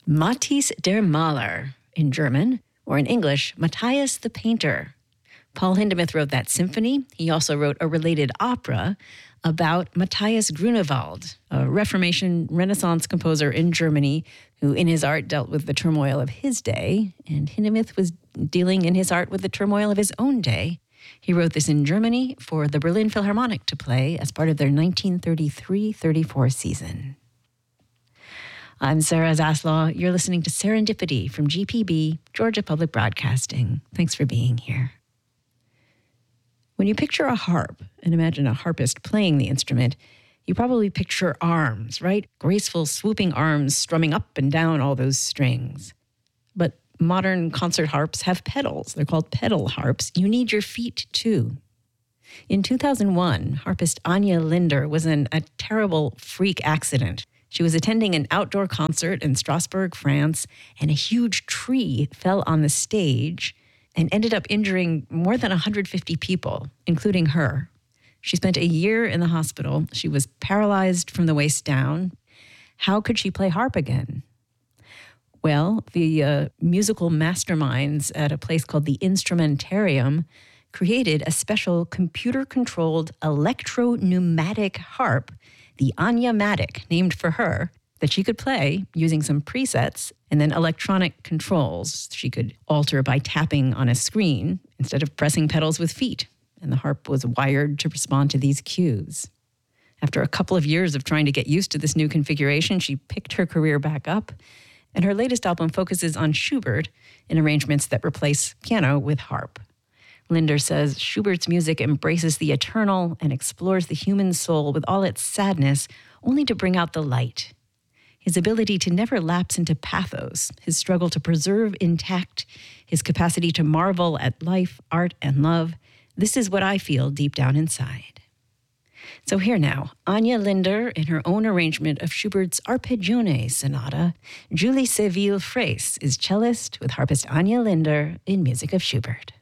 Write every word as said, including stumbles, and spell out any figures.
Matthäus der Maler in German, or in English, Matthias the Painter. Paul Hindemith wrote that symphony. He also wrote a related opera about Matthias Grunewald, a Reformation Renaissance composer in Germany who in his art dealt with the turmoil of his day, and Hindemith was dealing in his art with the turmoil of his own day. He wrote this in Germany for the Berlin Philharmonic to play as part of their nineteen thirty-three thirty-four season. I'm Sarah Zaslaw. You're listening to Serendipity from G P B, Georgia Public Broadcasting. Thanks for being here. When you picture a harp and imagine a harpist playing the instrument, you probably picture arms, right? Graceful, swooping arms strumming up and down all those strings. But modern concert harps have pedals. They're called pedal harps. You need your feet, too. In two thousand one, harpist Anja Linder was in a terrible freak accident. She was attending an outdoor concert in Strasbourg, France, and a huge tree fell on the stage and ended up injuring more than one hundred fifty people, including her. She spent a year in the hospital. She was paralyzed from the waist down. How could she play harp again? Well, the uh, musical masterminds at a place called the Instrumentarium created a special computer-controlled electro-pneumatic harp, the Anja-matic, named for her, that she could play using some presets and then electronic controls she could alter by tapping on a screen instead of pressing pedals with feet. And the harp was wired to respond to these cues. After a couple of years of trying to get used to this new configuration, she picked her career back up, and her latest album focuses on Schubert in arrangements that replace piano with harp. Linder says Schubert's music embraces the eternal and explores the human soul with all its sadness, only to bring out the light. His ability to never lapse into pathos, his struggle to preserve intact, his capacity to marvel at life, art, and love, this is what I feel deep down inside. So here now, Anja Linder in her own arrangement of Schubert's Arpeggione Sonata. Julie Seville Fraisse is cellist with harpist Anja Linder in Music of Schubert.